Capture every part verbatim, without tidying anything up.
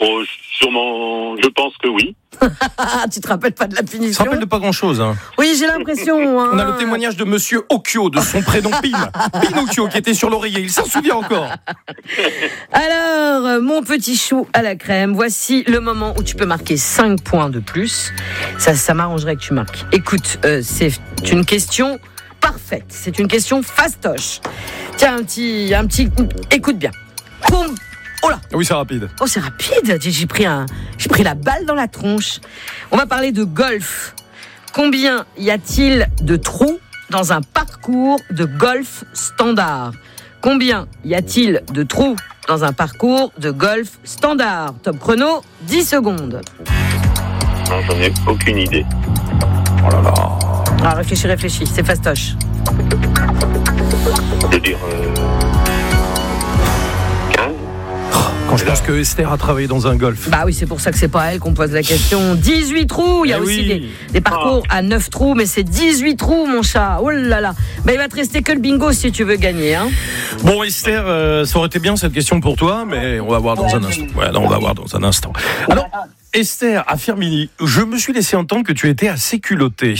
Oh, sûrement, je pense que oui. Tu te rappelles pas de la Il se punition? rappelle de pas grand-chose. Hein. Oui, j'ai l'impression. Hein. On a le témoignage de Monsieur Occhio, de son prénom Pin. Pinocchio, qui était sur l'oreiller. Il s'en souvient encore. Alors, mon petit chou à la crème, voici le moment où tu peux marquer cinq points de plus. Ça, ça m'arrangerait que tu marques. Écoute, euh, c'est une question parfaite. C'est une question fastoche. Tiens, un petit, un petit, écoute bien. Boum. Oh là. Oui, c'est rapide. Oh, c'est rapide. J'ai, j'ai pris un, j'ai pris la balle dans la tronche. On va parler de golf. Combien y a-t-il de trous dans un parcours de golf standard? Combien y a-t-il de trous dans un parcours de golf standard? Top chrono, dix secondes. Non, j'en ai aucune idée. Oh là là. Ah, réfléchis, réfléchis, c'est fastoche. Je veux dire... Euh... quinze. Quand je pense que Esther a travaillé dans un golf. Bah oui, c'est pour ça que c'est pas à elle qu'on pose la question. dix-huit trous, il y a Eh aussi oui. des, des parcours à neuf trous, mais c'est dix-huit trous, mon chat. Oh là là. Bah, il va te rester que le bingo si tu veux gagner, hein. Bon, Esther, euh, ça aurait été bien cette question pour toi, mais on va voir dans un instant. Ouais, non, on va voir dans un instant. Alors, Esther, à Firminy, je me suis laissé entendre que tu étais assez culottée.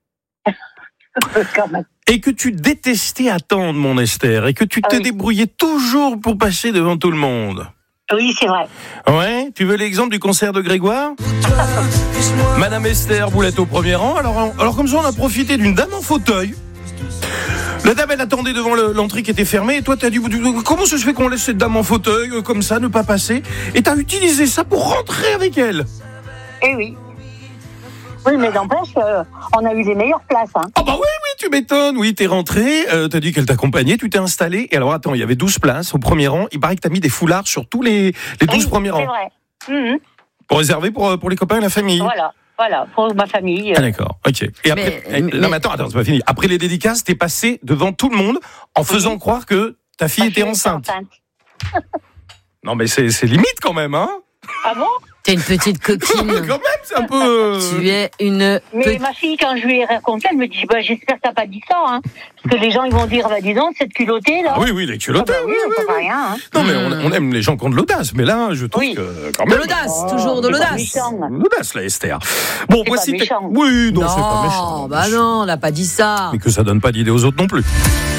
Et que tu détestais attendre, mon Esther, et que tu t'es oui. débrouillé toujours pour passer devant tout le monde. Oui, c'est vrai. Ouais, tu veux l'exemple du concert de Grégoire? Madame Esther Boulette au premier rang. Alors, alors comme ça, on a profité d'une dame en fauteuil. La dame, elle attendait devant le, l'entrée qui était fermée. Et toi, t'as dit, comment ça se fait qu'on laisse cette dame en fauteuil, euh, comme ça, ne pas passer? Et t'as utilisé ça pour rentrer avec elle. Eh oui. Oui, mais n'empêche, euh, on a eu les meilleures places. Hein. Ah bah oui, oui, tu m'étonnes. Oui, t'es rentré, euh, t'as dit qu'elle t'accompagnait, tu t'es installé. Et alors, attends, il y avait douze places au premier rang. Il paraît que t'as mis des foulards sur tous les, les douze Oui, premiers rangs. c'est vrai. Mmh. Pour réserver pour, pour les copains et la famille. Voilà, voilà, pour ma famille. Ah d'accord, ok. Et après, Mais- non mais attends, attends, c'est pas fini. Après les dédicaces, t'es passé devant tout le monde en faisant croire que ta fille Ma était fille enceinte. Non mais c'est, c'est limite quand même, hein. Ah bon? T'es une petite Quand coquine. même, c'est un peu... euh, Tu es une Mais petite... ma fille, quand je lui ai raconté, elle me dit, bah, j'espère que t'as pas dit ça, hein. Parce que les gens, ils vont dire, bah, dis donc, cette culottée, là. Ah oui, oui, les Ah culottés, bah oui, oui, on oui, peut oui. pas rien, hein. Non mais on, on aime les gens qui ont de l'audace, mais là, je trouve Oui. que quand De même... l'audace, toujours de C'est pas l'audace. méchant. L'audace, là, Esther. Bon, C'est voici... pas méchant. Oui, non, Non, c'est pas méchant. bah non, on n'a pas dit ça. Mais que ça donne pas d'idée aux autres non plus.